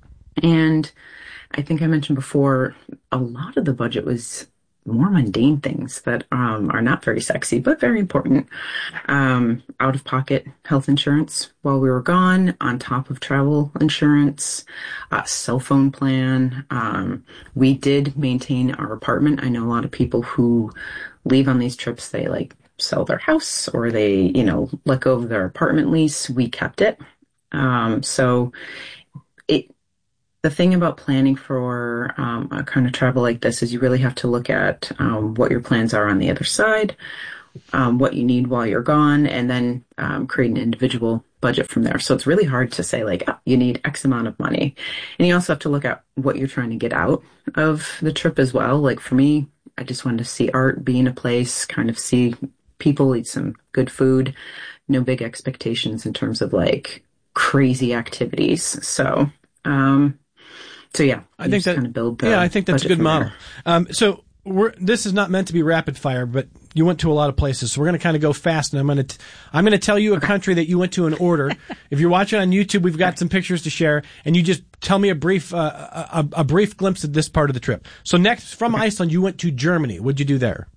And I think I mentioned before, a lot of the budget was more mundane things that um, are not very sexy, but very important. Um, out-of-pocket health insurance while we were gone, on top of travel insurance, a cell phone plan. Um, we did maintain our apartment. I know a lot of people who leave on these trips, they like sell their house or they, you know, let go of their apartment lease. We kept it. Um, so it, the thing about planning for um, a kind of travel like this is you really have to look at um, what your plans are on the other side, um, what you need while you're gone, and then um, create an individual budget from there. So it's really hard to say like, oh, you need X amount of money. And you also have to look at what you're trying to get out of the trip as well. Like for me, I just wanted to see art, be in a place, kind of see people, eat some good food, no big expectations in terms of like crazy activities. So, um, So yeah, I think that kind of build the yeah, I think that's a good model. Um, so we're, this is not meant to be rapid fire, but you went to a lot of places, so we're going to kind of go fast. And I'm going to I'm going to tell you a country that you went to in order. If you're watching on YouTube, we've got some pictures to share, and you just tell me a brief uh, a, a brief glimpse of this part of the trip. So next, from Iceland, you went to Germany. What'd you do there?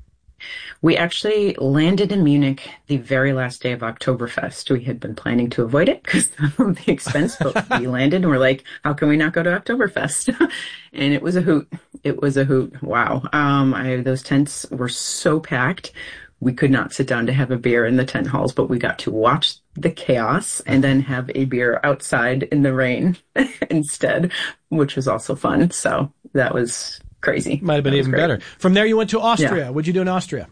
We actually landed in Munich the very last day of Oktoberfest. We had been planning to avoid it because of the expense, but we landed and we're like, how can we not go to Oktoberfest? And it was a hoot. It was a hoot. Wow. Um, I, those tents were so packed. We could not sit down to have a beer in the tent halls, but we got to watch the chaos and then have a beer outside in the rain instead, which was also fun. So that was crazy. Might have been even great. Better. From there, you went to Austria. Yeah. What'd you do in Austria?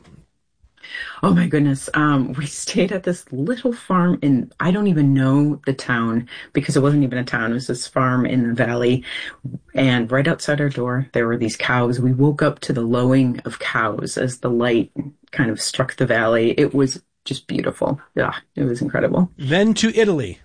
Oh my goodness. Um, we stayed at this little farm in, I don't even know the town because it wasn't even a town. It was this farm in the valley. And right outside our door, there were these cows. We woke up to the lowing of cows as the light kind of struck the valley. It was just beautiful. Yeah, it was incredible. Then to Italy.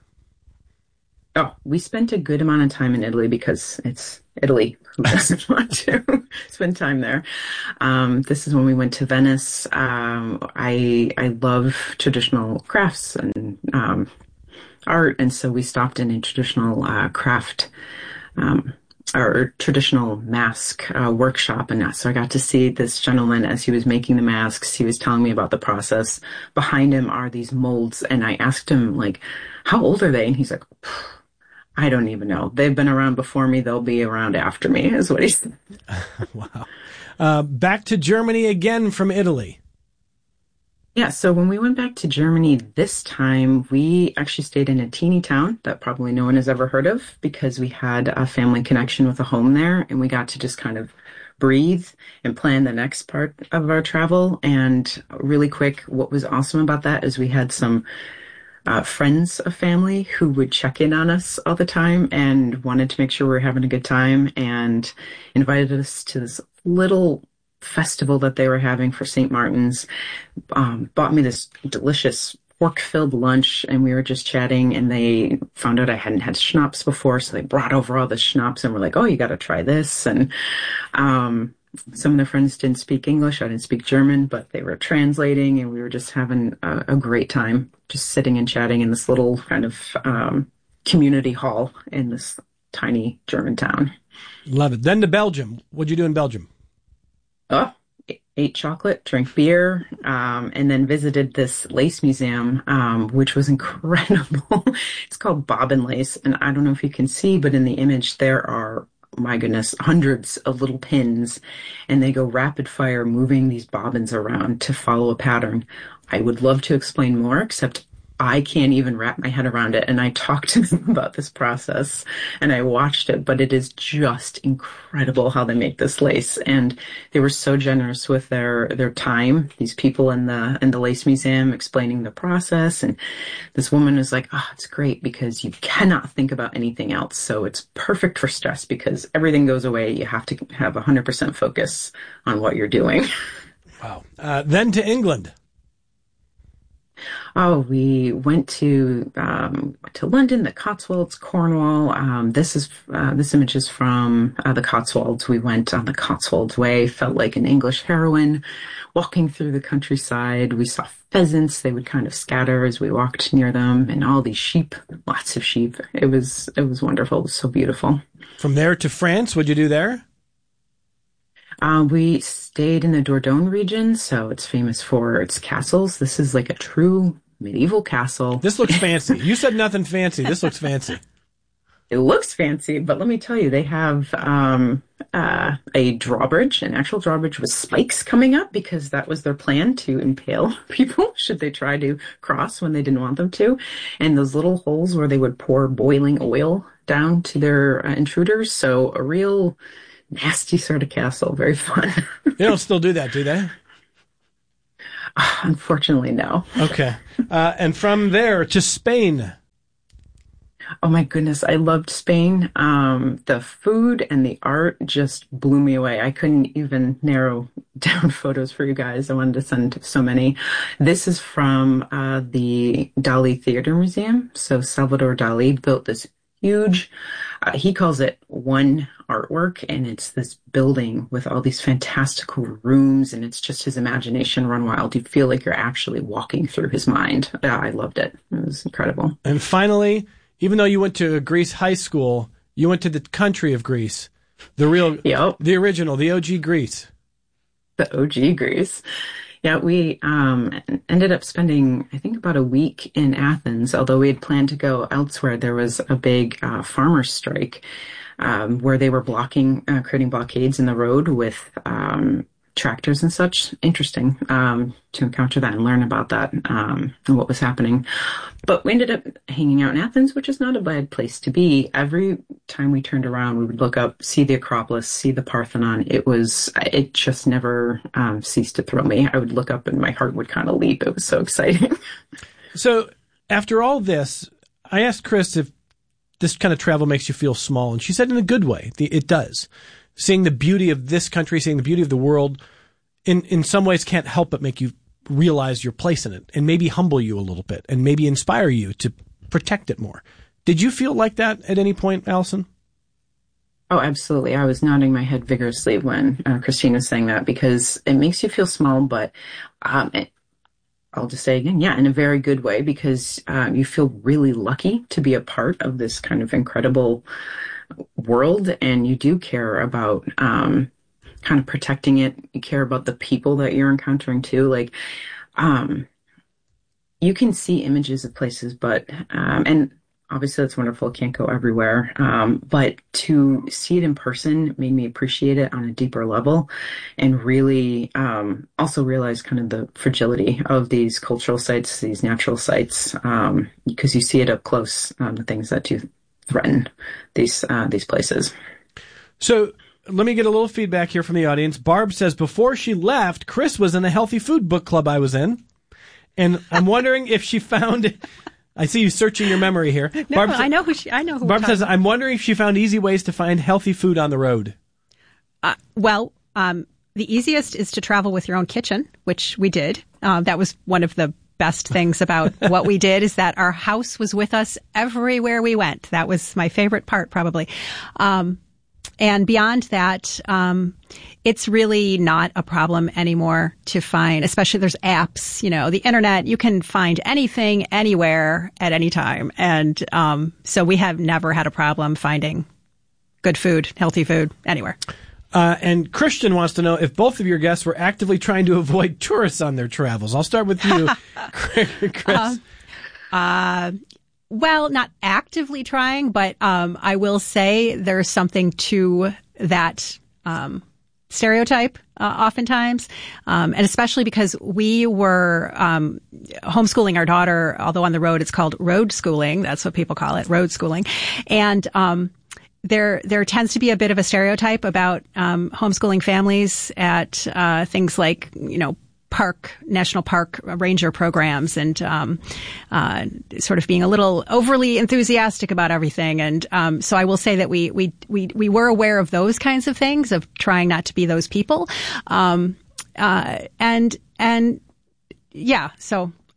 Oh, we spent a good amount of time in Italy because it's Italy. Who doesn't want to spend time there? Um, this is when we went to Venice. Um, I I love traditional crafts and um, art, and so we stopped in a traditional uh, craft um, or traditional mask uh, workshop, and so I got to see this gentleman as he was making the masks. He was telling me about the process. Behind him are these molds, and I asked him like, "How old are they?" And he's like, I don't even know. They've been around before me. They'll be around after me, is what he said. Wow. Uh, back to Germany again from Italy. Yeah, so when we went back to Germany this time, we actually stayed in a teeny town that probably no one has ever heard of because we had a family connection with a home there, and we got to just kind of breathe and plan the next part of our travel. And really quick, what was awesome about that is we had some Uh, friends of family who would check in on us all the time and wanted to make sure we were having a good time and invited us to this little festival that they were having for Saint Martin's, um, bought me this delicious pork-filled lunch, and we were just chatting, and they found out I hadn't had schnapps before, so they brought over all the schnapps and were like, oh, you got to try this. And um some of the friends didn't speak English. I didn't speak German, but they were translating, and we were just having a, a great time, just sitting and chatting in this little kind of um, community hall in this tiny German town. Love it. Then to Belgium. What'd you do in Belgium? Oh, ate chocolate, drank beer, um, and then visited this lace museum, um, which was incredible. It's called Bobbin Lace, and I don't know if you can see, but in the image there are my goodness, hundreds of little pins, and they go rapid fire moving these bobbins around to follow a pattern. I would love to explain more, except I can't even wrap my head around it. And I talked to them about this process and I watched it, but it is just incredible how they make this lace. And they were so generous with their, their time. These people in the, in the lace museum explaining the process. And this woman was like, oh, it's great because you cannot think about anything else. So it's perfect for stress because everything goes away. You have to have a hundred percent focus on what you're doing. Wow. Uh, then to England. Oh, we went to um, went to London, the Cotswolds, Cornwall. Um, this is uh, this image is from uh, the Cotswolds. We went on the Cotswolds Way. Felt like an English heroine walking through the countryside. We saw pheasants. They would kind of scatter as we walked near them, and all these sheep, lots of sheep. It was it was wonderful. It was so beautiful. From there to France, what'd you do there? Uh, we stayed in the Dordogne region, so it's famous for its castles. This is like a true medieval castle. This looks fancy. You said nothing fancy. This looks fancy. It looks fancy, but let me tell you, they have um, uh, a drawbridge, an actual drawbridge with spikes coming up, because that was their plan, to impale people should they try to cross when they didn't want them to. And those little holes where they would pour boiling oil down to their uh, intruders. So a real nasty sort of castle. Very fun. They don't still do that, do they? Uh, unfortunately, no. Okay. Uh, and from there to Spain. Oh my goodness, I loved Spain. Um, the food and the art just blew me away. I couldn't even narrow down photos for you guys. I wanted to send so many. This is from uh, the Dali Theater Museum. So Salvador Dali built this huge, uh, he calls it one artwork, and it's this building with all these fantastical rooms, and it's just his imagination run wild. You feel like you're actually walking through his mind. Uh, I loved it. It was incredible. And finally, even though you went to Greece high school, you went to the country of Greece, the real, yep. the original, the O G Greece. The O G Greece. Yeah, we um, ended up spending, I think, about a week in Athens. Although we had planned to go elsewhere, there was a big uh, farmers' strike um, where they were blocking, uh, creating blockades in the road with um, tractors and such. Interesting um, to encounter that and learn about that um, and what was happening. But we ended up hanging out in Athens, which is not a bad place to be. Every time we turned around, we would look up, see the Acropolis, see the Parthenon. It was, it just never um, ceased to thrill me. I would look up and my heart would kind of leap. It was so exciting. So after all this, I asked Chris if this kind of travel makes you feel small, and she said in a good way. It does. Seeing the beauty of this country, seeing the beauty of the world, in, in some ways can't help but make you realize your place in it, and maybe humble you a little bit, and maybe inspire you to protect it more. Did you feel like that at any point, Allison? Oh, absolutely. I was nodding my head vigorously when uh, Christine was saying that, because it makes you feel small, but um, it, I'll just say again, yeah, in a very good way, because uh, you feel really lucky to be a part of this kind of incredible world, and you do care about um, kind of protecting it. You care about the people that you're encountering too. Like, um, you can see images of places, but, um, and obviously that's wonderful. Can't go everywhere. Um, but to see it in person made me appreciate it on a deeper level, and really, um, also realize kind of the fragility of these cultural sites, these natural sites, um, because you see it up close, um, the things that do threaten these, uh, these places. So, let me get a little feedback here from the audience. Barb says, before she left, Chris was in a healthy food book club I was in. And I'm wondering if she found, I see you searching your memory here. No, Barb, I know who she, I know who Barb says, I'm wondering if she found easy ways to find healthy food on the road. Uh, well, um, the easiest is to travel with your own kitchen, which we did. Uh, that was one of the best things about what we did, is that our house was with us everywhere we went. That was my favorite part, probably. Um, And beyond that, um, it's really not a problem anymore to find, especially there's apps, you know, the internet, you can find anything, anywhere, at any time. And um, so we have never had a problem finding good food, healthy food, anywhere. Uh, and Christian wants to know if both of your guests were actively trying to avoid tourists on their travels. I'll start with you, Chris. Um, uh, Well, not actively trying, but um, I will say there's something to that um, stereotype uh, oftentimes, um, and especially because we were um, homeschooling our daughter, although on the road it's called road schooling. That's what people call it, road schooling. And um, there there tends to be a bit of a stereotype about um, homeschooling families at uh, things like, you know, park, national park ranger programs, and um, uh, sort of being a little overly enthusiastic about everything. And um, so I will say that we we we we were aware of those kinds of things, of trying not to be those people. Um, uh, and and yeah, so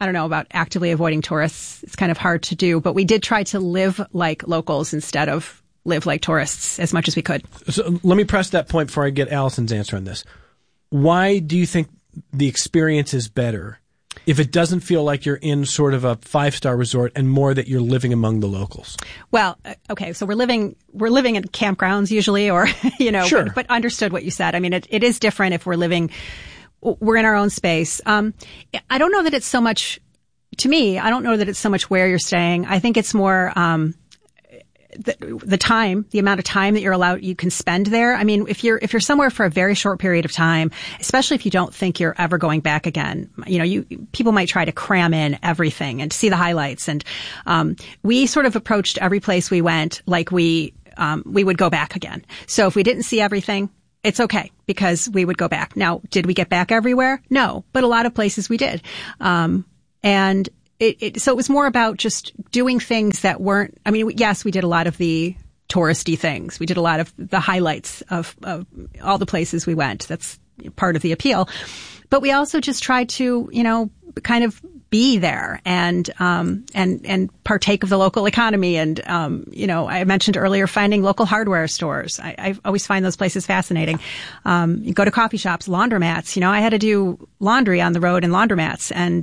I don't know about actively avoiding tourists. It's kind of hard to do, but we did try to live like locals instead of live like tourists as much as we could. So let me press that point before I get Allison's answer on this. Why do you think the experience is better if it doesn't feel like you're in sort of a five-star resort and more that you're living among the locals? Well, okay, so we're living we're living in campgrounds usually, or, you know, sure. but, but understood what you said. I mean, it, it is different if we're living, we're in our own space. Um, I don't know that it's so much, to me, I don't know that it's so much where you're staying. I think it's more um, the, the time, the amount of time that you're allowed, you can spend there. I mean, if you're, if you're somewhere for a very short period of time, especially if you don't think you're ever going back again, you know, you, people might try to cram in everything and see the highlights. And, um, we sort of approached every place we went like we, um, we would go back again. So if we didn't see everything, it's okay because we would go back. Now, did we get back everywhere? No, but a lot of places we did. Um, and It, it, so it was more about just doing things that weren't, I mean, yes, we did a lot of the touristy things. We did a lot of the highlights of, of all the places we went. That's part of the appeal. But we also just tried to, you know, kind of be there and, um, and, and partake of the local economy. And, um, you know, I mentioned earlier finding local hardware stores. I, I always find those places fascinating. Um, you go to coffee shops, laundromats. You know, I had to do laundry on the road in laundromats, and